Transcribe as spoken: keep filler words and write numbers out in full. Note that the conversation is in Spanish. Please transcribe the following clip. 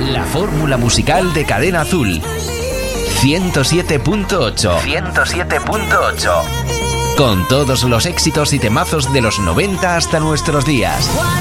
La fórmula musical de Cadena Azul. ciento siete punto ocho. ciento siete punto ocho. Con todos los éxitos y temazos de los noventa hasta nuestros días.